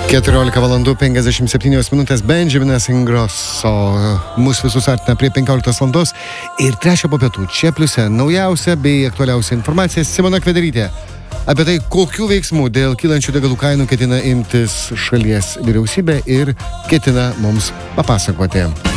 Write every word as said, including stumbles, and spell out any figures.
keturiolika valandų penkiasdešimt septynios minutės. Benjaminas Ingrosso mus visus artina prie penkioliktos valandos ir trečią po pietų. Čia pliuse naujausia bei aktualiausia informacija. Simona Kvederytė apie tai, kokių veiksmų dėl kylančių degalų kainų ketina imtis šalies vyriausybė ir ketina mums papasakoti.